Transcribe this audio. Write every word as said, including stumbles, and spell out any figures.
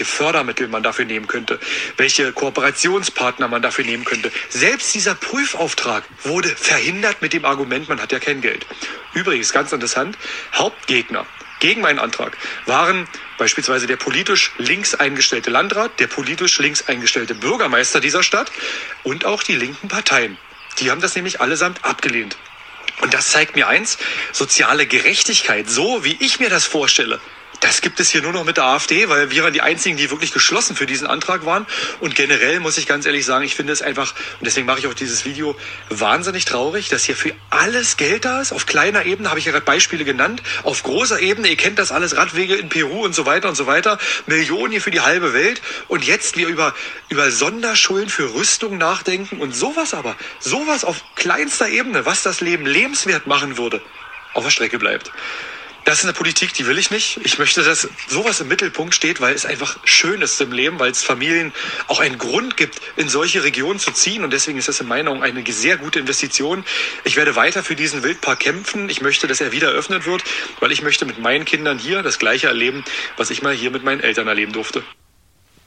welche Fördermittel man dafür nehmen könnte, welche Kooperationspartner man dafür nehmen könnte. Selbst dieser Prüfauftrag wurde verhindert mit dem Argument, man hat ja kein Geld. Übrigens, ganz interessant, Hauptgegner gegen meinen Antrag waren beispielsweise der politisch links eingestellte Landrat, der politisch links eingestellte Bürgermeister dieser Stadt und auch die linken Parteien. Die haben das nämlich allesamt abgelehnt. Und das zeigt mir eins, soziale Gerechtigkeit, so wie ich mir das vorstelle, das gibt es hier nur noch mit der AfD, weil wir waren die einzigen, die wirklich geschlossen für diesen Antrag waren. Und generell muss ich ganz ehrlich sagen, ich finde es einfach, und deswegen mache ich auch dieses Video, wahnsinnig traurig, dass hier für alles Geld da ist. Auf kleiner Ebene habe ich ja gerade Beispiele genannt. Auf großer Ebene, ihr kennt das alles, Radwege in Peru und so weiter und so weiter. Millionen hier für die halbe Welt. Und jetzt wir über, über Sonderschulden für Rüstung nachdenken und sowas aber, sowas auf kleinster Ebene, was das Leben lebenswert machen würde, auf der Strecke bleibt. Das ist eine Politik, die will ich nicht. Ich möchte, dass sowas im Mittelpunkt steht, weil es einfach schön ist im Leben, weil es Familien auch einen Grund gibt, in solche Regionen zu ziehen. Und deswegen ist das in meiner Meinung eine sehr gute Investition. Ich werde weiter für diesen Wildpark kämpfen. Ich möchte, dass er wieder eröffnet wird, weil ich möchte mit meinen Kindern hier das Gleiche erleben, was ich mal hier mit meinen Eltern erleben durfte.